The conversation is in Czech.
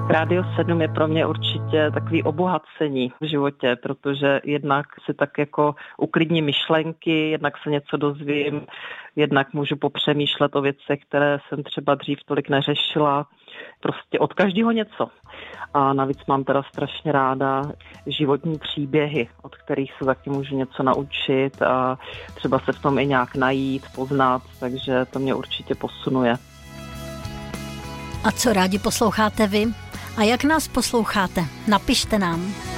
Rádio 7 je pro mě určitě takový obohacení v životě, protože jednak si tak jako uklidní myšlenky, jednak se něco dozvím, jednak můžu popřemýšlet o věcech, které jsem třeba dřív tolik neřešila. Prostě od každého něco. A navíc mám teda strašně ráda životní příběhy, od kterých se taky můžu něco naučit a třeba se v tom i nějak najít, poznat, takže to mě určitě posunuje. A co rádi posloucháte vy? A jak nás posloucháte? Napište nám.